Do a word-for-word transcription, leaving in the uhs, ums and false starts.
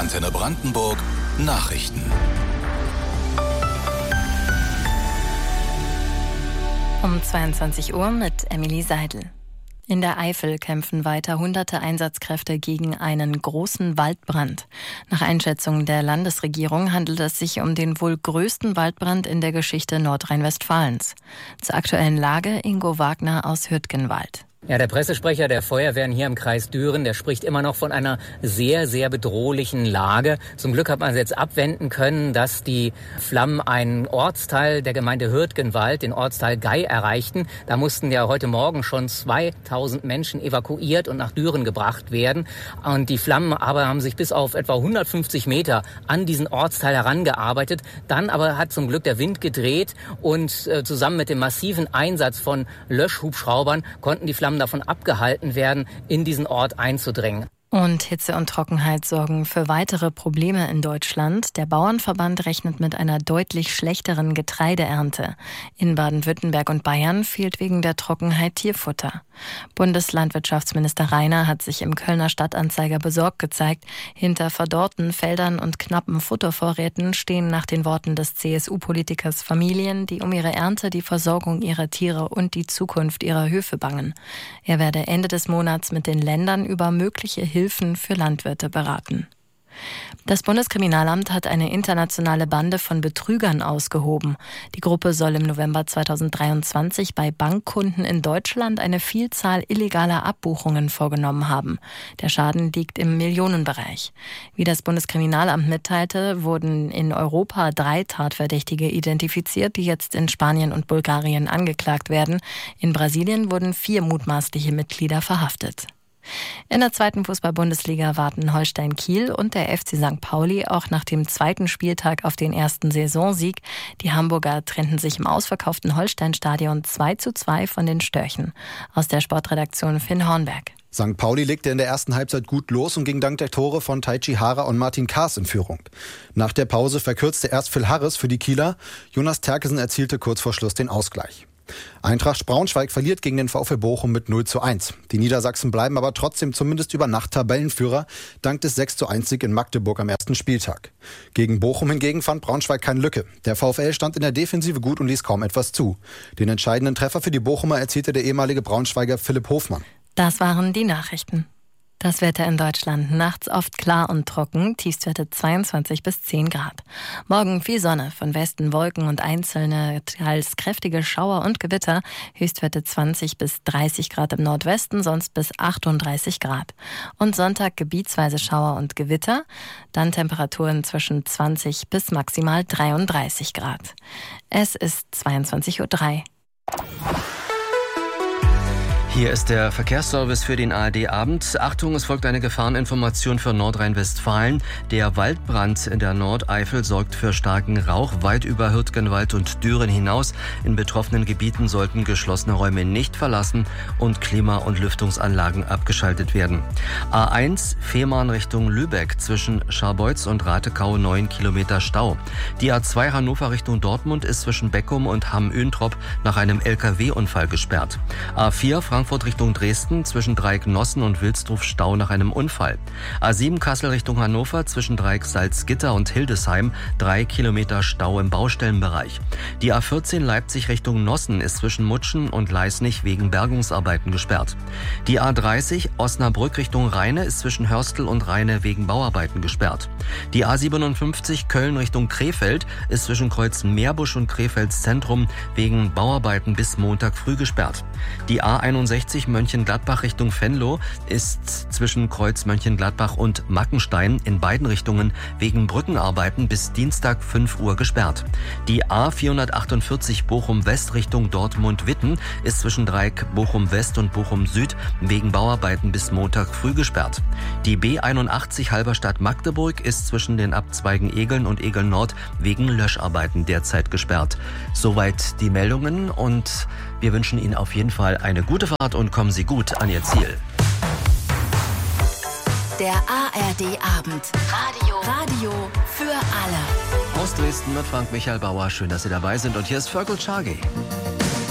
Antenne Brandenburg Nachrichten. Um zweiundzwanzig Uhr mit Emily Seidel. In der Eifel kämpfen weiter hunderte Einsatzkräfte gegen einen großen Waldbrand. Nach Einschätzung der Landesregierung handelt es sich um den wohl größten Waldbrand in der Geschichte Nordrhein-Westfalens. Zur aktuellen Lage Ingo Wagner aus Hürtgenwald. Ja, der Pressesprecher der Feuerwehren hier im Kreis Düren, der spricht immer noch von einer sehr, sehr bedrohlichen Lage. Zum Glück hat man jetzt abwenden können, dass die Flammen einen Ortsteil der Gemeinde Hürtgenwald, den Ortsteil Gei, erreichten. Da mussten ja heute Morgen schon zweitausend Menschen evakuiert und nach Düren gebracht werden. Und die Flammen aber haben sich bis auf etwa hundertfünfzig Meter an diesen Ortsteil herangearbeitet. Dann aber hat zum Glück der Wind gedreht und äh, zusammen mit dem massiven Einsatz von Löschhubschraubern konnten die Flammen davon abgehalten werden, in diesen Ort einzudringen. Und Hitze und Trockenheit sorgen für weitere Probleme in Deutschland. Der Bauernverband rechnet mit einer deutlich schlechteren Getreideernte. In Baden-Württemberg und Bayern fehlt wegen der Trockenheit Tierfutter. Bundeslandwirtschaftsminister Rainer hat sich im Kölner Stadtanzeiger besorgt gezeigt. Hinter verdorrten Feldern und knappen Futtervorräten stehen nach den Worten des C S U-Politikers Familien, die um ihre Ernte, die Versorgung ihrer Tiere und die Zukunft ihrer Höfe bangen. Er werde Ende des Monats mit den Ländern über mögliche Hilfen Hilfen für Landwirte beraten. Das Bundeskriminalamt hat eine internationale Bande von Betrügern ausgehoben. Die Gruppe soll im November zweitausenddreiundzwanzig bei Bankkunden in Deutschland eine Vielzahl illegaler Abbuchungen vorgenommen haben. Der Schaden liegt im Millionenbereich. Wie das Bundeskriminalamt mitteilte, wurden in Europa drei Tatverdächtige identifiziert, die jetzt in Spanien und Bulgarien angeklagt werden. In Brasilien wurden vier mutmaßliche Mitglieder verhaftet. In der zweiten Fußball-Bundesliga warten Holstein Kiel und der F C Sankt Pauli auch nach dem zweiten Spieltag auf den ersten Saisonsieg. Die Hamburger trennten sich im ausverkauften Holstein-Stadion zwei zu zwei von den Störchen. Aus der Sportredaktion Finn Hornberg. Sankt Pauli legte in der ersten Halbzeit gut los und ging dank der Tore von Taichi Hara und Martin Kaas in Führung. Nach der Pause verkürzte erst Phil Harris für die Kieler. Jonas Terkesen erzielte kurz vor Schluss den Ausgleich. Eintracht Braunschweig verliert gegen den VfL Bochum mit null zu eins. Die Niedersachsen bleiben aber trotzdem zumindest über Nacht Tabellenführer, dank des sechs zu eins Sieg in Magdeburg am ersten Spieltag. Gegen Bochum hingegen fand Braunschweig keine Lücke. Der VfL stand in der Defensive gut und ließ kaum etwas zu. Den entscheidenden Treffer für die Bochumer erzielte der ehemalige Braunschweiger Philipp Hofmann. Das waren die Nachrichten. Das Wetter in Deutschland. Nachts oft klar und trocken, Tiefstwerte zweiundzwanzig bis zehn Grad. Morgen viel Sonne, von Westen Wolken und einzelne, teils kräftige Schauer und Gewitter. Höchstwerte zwanzig bis dreißig Grad im Nordwesten, sonst bis achtunddreißig Grad. Und Sonntag gebietsweise Schauer und Gewitter, dann Temperaturen zwischen zwanzig bis maximal dreiunddreißig Grad. Es ist zweiundzwanzig Uhr drei. Hier ist der Verkehrsservice für den A R D-Abend. Achtung, es folgt eine Gefahreninformation für Nordrhein-Westfalen. Der Waldbrand in der Nordeifel sorgt für starken Rauch weit über Hürtgenwald und Düren hinaus. In betroffenen Gebieten sollten geschlossene Räume nicht verlassen und Klima- und Lüftungsanlagen abgeschaltet werden. A eins Fehmarn Richtung Lübeck, zwischen Scharbeutz und Ratekau neun Kilometer Stau. Die A zwei Hannover Richtung Dortmund ist zwischen Beckum und Hamm-Öhntrop nach einem L K W-Unfall gesperrt. A vier Frankfurt Richtung Dresden, zwischen Dreieck-Nossen und Wilsdruf Stau nach einem Unfall. A sieben Kassel Richtung Hannover, zwischen Dreieck Salzgitter und Hildesheim, drei Kilometer Stau im Baustellenbereich. Die A vierzehn Leipzig Richtung Nossen ist zwischen Mutschen und Leisnig wegen Bergungsarbeiten gesperrt. Die A dreißig Osnabrück Richtung Rheine ist zwischen Hörstel und Rheine wegen Bauarbeiten gesperrt. Die A siebenundfünfzig Köln Richtung Krefeld ist zwischen Kreuz Meerbusch und Krefelds Zentrum wegen Bauarbeiten bis Montag früh gesperrt. Die A einundsechzig Mönchengladbach Richtung Venlo ist zwischen Kreuz Mönchengladbach und Mackenstein in beiden Richtungen wegen Brückenarbeiten bis Dienstag fünf Uhr gesperrt. Die A vierhundertachtundvierzig Bochum West Richtung Dortmund-Witten ist zwischen Dreieck Bochum West und Bochum Süd wegen Bauarbeiten bis Montag früh gesperrt. Die B einundachtzig Halberstadt Magdeburg ist zwischen den Abzweigen Egeln und Egeln Nord wegen Löscharbeiten derzeit gesperrt. Soweit die Meldungen und wir wünschen Ihnen auf jeden Fall eine gute Fahrt und kommen Sie gut an Ihr Ziel. Der A R D-Abend. Radio. Radio für alle. Aus Dresden mit Frank Michael Bauer. Schön, dass Sie dabei sind. Und hier ist Fergal Chargey.